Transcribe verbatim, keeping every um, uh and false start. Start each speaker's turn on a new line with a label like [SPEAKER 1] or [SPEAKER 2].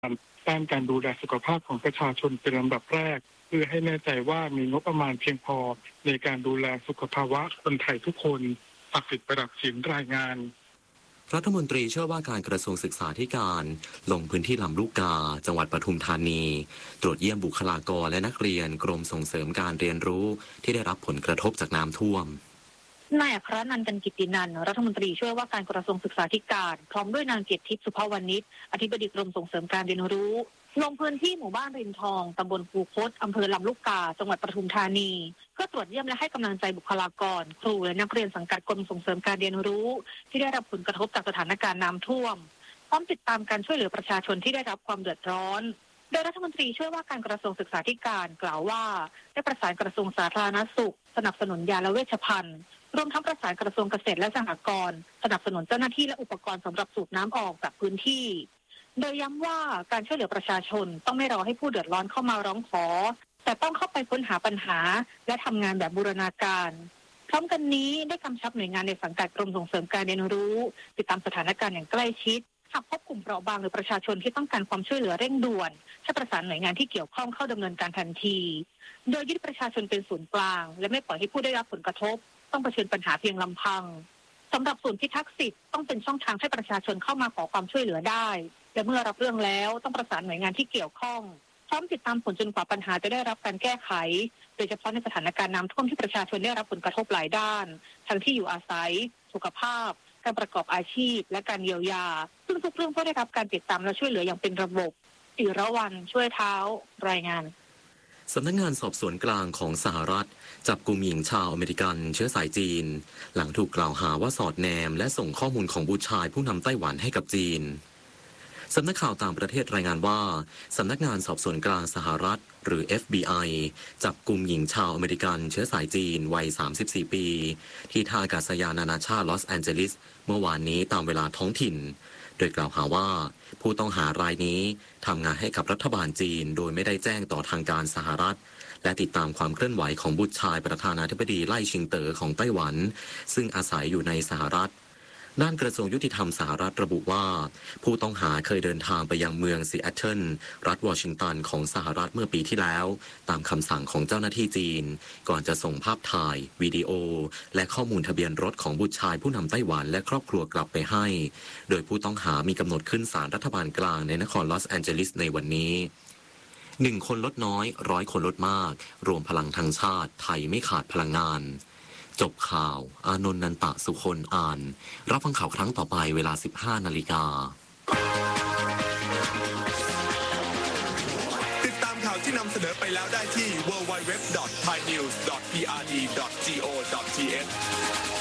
[SPEAKER 1] ด้านการดูแลสุขภาพของประชาชนเป็นลำดับแรกเพื่อให้แน่ใจว่ามีงบประมาณเพียงพอในการดูแลสุขภาวะคนไทยทุกคนศักดิ์สิทธิ์ประดับศิลป์รายงาน
[SPEAKER 2] รัฐมนตรีเชื่อว่าการกระทรวงศึกษาธิการลงพื้นที่ลำลูกกาจังหวัดปทุมธานีตรวจเยี่ยมบุคลากรและนักเรียนกรมส่งเสริมการเรียนรู้ที่ได้รับผลกระทบจากน้ำท่วม
[SPEAKER 3] นายอัครนันท์ กันกิตตินันท์รัฐมนตรีช่วยว่าการกระทรวงศึกษาธิการพร้อมด้วยนางเกตทิพย์สุภวรรณิชอธิบดีกรมส่งเสริมการเรียนรู้ลงพื้นที่หมู่บ้านรินทองตำบลภูคตอำเภอลำลูกกาจังหวัดปทุมธานีเพื่อตรวจเยี่ยมและให้กำลังใจบุคลากรครูและนักเรียนสังกัดกรมส่งเสริมการเรียนรู้ที่ได้รับผลกระทบจากสถานการณ์น้ำท่วมพร้อมติดตามการช่วยเหลือประชาชนที่ได้รับความเดือดร้อนโดยรัฐมนตรีช่วยว่าการกระทรวงศึกษาธิการกล่าวว่าได้ประสานกระทรวงสาธารณสุขสนับสนุนยาและเวชภัณฑ์รวมทั้งประสานกระทรวงเกษตรและสหกรณ์สนับสนุนเจ้าหน้าที่และอุปกรณ์สำหรับสูบน้ำออกจากพื้นที่โดยย้ำว่าการช่วยเหลือประชาชนต้องไม่รอให้ผู้เดือดร้อนเข้ามาร้องขอแต่ต้องเข้าไปค้นหาปัญหาและทำงานแบบบูรณาการพร้อมกันนี้ได้กำชับหน่วยงานในสังกัดกรมส่งเสริมการเรียนรู้ติดตามสถานการณ์อย่างใกล้ชิดหากพบกลุ่มเปราะบางหรือประชาชนที่ต้องการความช่วยเหลือเร่งด่วนให้ประสานหน่วยงานที่เกี่ยวข้องเข้าดำเนินการทันทีโดยยึดประชาชนเป็นศูนย์กลางและไม่ปล่อยให้ผู้ได้รับผลกระทบต้องเผชิญปัญหาเพียงลำพังสำหรับศูนย์พิทักษ์สิทธิ์ต้องเป็นช่องทางให้ประชาชนเข้ามาขอความช่วยเหลือได้และเมื่อรับเรื่องแล้วต้องประสานหน่วยงานที่เกี่ยวข้องพร้อมติดตามผลจนกว่าปัญหาจะได้รับการแก้ไขโดยเฉพาะในสถานการณ์น้ำท่วมที่ประชาชนได้รับผลกระทบหลายด้านทั้งที่อยู่อาศัยสุขภาพการประกอบอาชีพและการเยียวยาซึ่งทุกเรื่องก็ได้รับการติดตามและช่วยเหลืออย่างเป็นระบบศิรวรรณช่วยเท้ารายงาน
[SPEAKER 2] สำนักงานสอบสวนกลางของสหรัฐจับกุมหญิงชาวอเมริกันเชื้อสายจีนหลังถูกกล่าวหาว่าสอดแนมและส่งข้อมูลของบุตรชายผู้นำไต้หวันให้กับจีนสำนักข่าวต่างประเทศรายงานว่าสำนักงานสอบสวนกลางสหรัฐหรือ เอฟ บี ไอ จับกุมหญิงชาวอเมริกันเชื้อสายจีนวัยสามสิบสี่ปีที่ท่าอากาศยานนานาชาติลอสแอนเจลิสเมื่อวานนี้ตามเวลาท้องถิ่นโดยกล่าวหาว่าผู้ต้องหารายนี้ทำงานให้กับรัฐบาลจีนโดยไม่ได้แจ้งต่อทางการสหรัฐและติดตามความเคลื่อนไหวของบุตรชายประธานาธิบดีไล่ชิงเต๋อของไต้หวันซึ่งอาศัยอยู่ในสหรัฐด้านกระทรวงยุติธรรมสหรัฐระบุว่าผู้ต้องหาเคยเดินทางไปยังเมืองซีแอตเทิลรัฐวอชิงตันของสหรัฐเมื่อปีที่แล้วตามคำสั่งของเจ้าหน้าที่จีนก่อนจะส่งภาพถ่ายวิดีโอและข้อมูลทะเบียนรถของบุตรชายผู้นำไต้หวันและครอบครัวกลับไปให้โดยผู้ต้องหามีกำหนดขึ้นศาลรัฐบาลกลางในนครลอสแอนเจลิสในวันนี้หนึ่งคนลดน้อยร้อยคนลดมากรวมพลังทางชาติไทยไม่ขาดพลังงานจบข่าวอานนท์นันตะสุคนอ่านรับฟังข่าวครั้งต่อไปเวลา สิบห้านาฬิกา
[SPEAKER 4] ติดตามข่าวที่นำเสนอไปแล้วได้ที่ ดับเบิลยู ดับเบิลยู ดับเบิลยู ดอท ไทยนิวส์ ดอท พี อาร์ ดี ดอท โก ดอท ที เอช